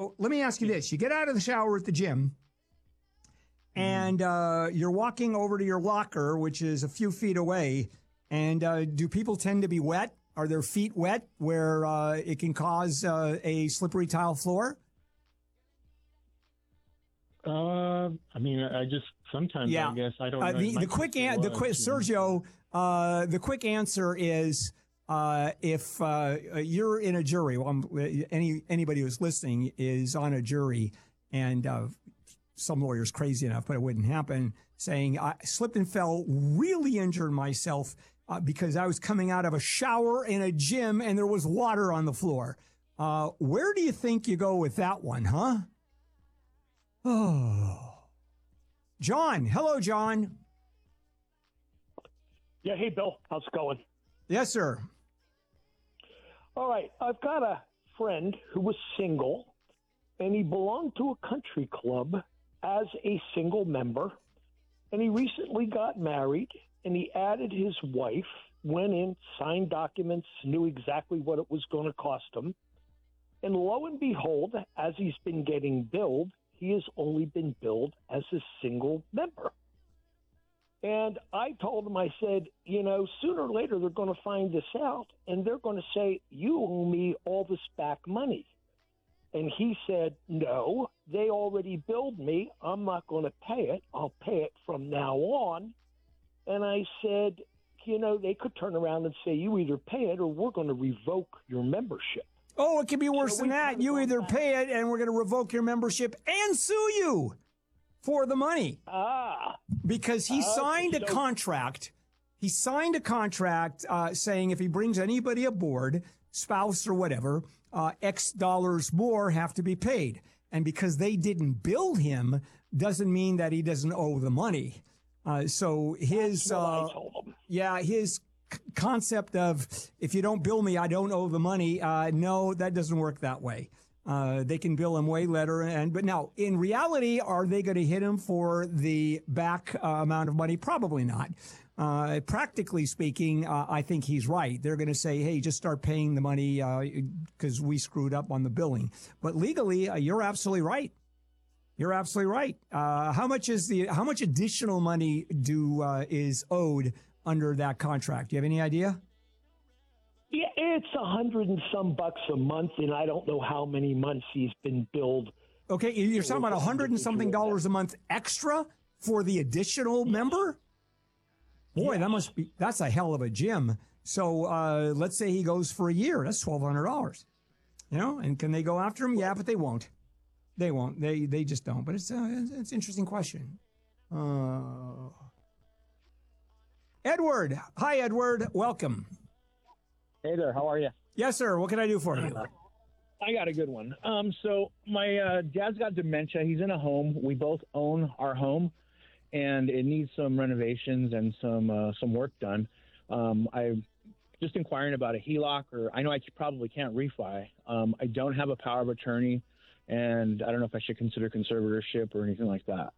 So let me ask you this. You get out of the shower at the gym and you're walking over to your locker, which is a few feet away. And do people tend to be wet? Are their feet wet where it can cause a slippery tile floor? I mean, I just sometimes Yeah. I guess I don't know. The quick Sergio, the quick answer is if you're in a jury, anybody who's listening is on a jury, and some lawyer's crazy enough, but it wouldn't happen, saying I slipped and fell, really injured myself because I was coming out of a shower in a gym and there was water on the floor. Where do you think you go with that one, huh? Oh, John. Hello, John. Yeah. Hey, Bill. How's it going? Yes, sir. All right. I've got a friend who was single, and he belonged to a country club as a single member. And he recently got married, and he added his wife, went in, signed documents, knew exactly what it was going to cost him. And lo and behold, as he's been getting billed, he has only been billed as a single member. And I told him, I said, sooner or later they're going to find this out, and they're going to say, you owe me all this back money. And he said, no, they already billed me. I'm not going to pay it. I'll pay it from now on. And I said, they could turn around and say, you either pay it or we're going to revoke your membership. Oh, it can be worse than that. You either pay it and we're going to revoke your membership and sue you for the money. Because he signed a contract. He signed a contract saying if he brings anybody aboard, spouse or whatever, X dollars more have to be paid. And because they didn't bill him doesn't mean that he doesn't owe the money. So his, his concept of if you don't bill me, I don't owe the money. No, that doesn't work that way. They can bill him way later. But now in reality, are they going to hit him for the back amount of money? Probably not. Practically speaking, I think he's right. They're going to say, hey, just start paying the money, because we screwed up on the billing. But legally, you're absolutely right. You're absolutely right. How much additional money is owed under that contract? Do you have any idea? Yeah, it's $100 and some bucks a month, and I don't know how many months he's been billed. Okay, you're talking about $100 and something dollars a month extra for the additional member? Boy, that's a hell of a gym. So let's say he goes for a year. That's $1,200. And can they go after him? Yeah, but they won't. They won't. They just don't. But it's an interesting question. Edward. Hi, Edward. Welcome. Hey there. How are you? Yes, sir. What can I do for you? I got a good one. So my dad's got dementia. He's in a home. We both own our home, and it needs some renovations and some work done. I'm just inquiring about a HELOC, or I know I probably can't refi. I don't have a power of attorney, and I don't know if I should consider conservatorship or anything like that.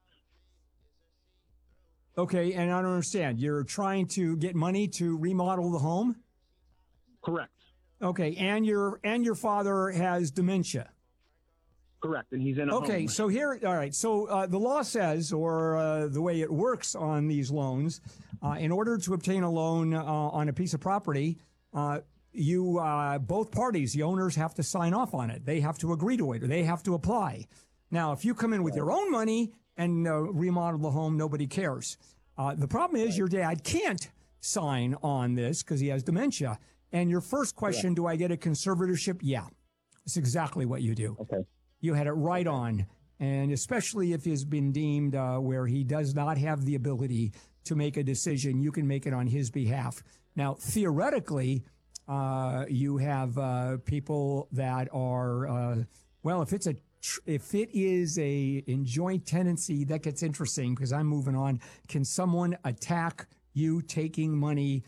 Okay, and I don't understand. You're trying to get money to remodel the home? Correct. Okay, and your father has dementia. Correct, and he's in a home. Okay, so here, all right. So the law says, or the way it works on these loans, in order to obtain a loan on a piece of property, you both parties, the owners, have to sign off on it. They have to agree to it, or they have to apply. Now, if you come in with your own money and remodel the home, nobody cares. The problem is your dad can't sign on this because he has dementia. And your first question, do I get a conservatorship? Yeah, it's exactly what you do. Okay. You had it right on. And especially if he's been deemed where he does not have the ability to make a decision, you can make it on his behalf. Now, theoretically, you have people that are, if it is in joint tenancy, that gets interesting because I'm moving on. Can someone attack you taking money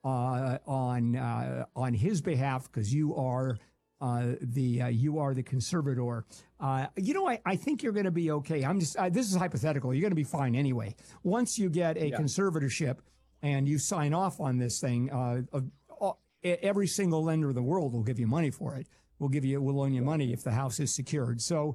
on his behalf because you are the conservator? I think you're going to be okay. This is hypothetical. You're going to be fine anyway. Once you get a conservatorship and you sign off on this thing, every single lender in the world will give you money for it. We'll loan you money if the house is secured. So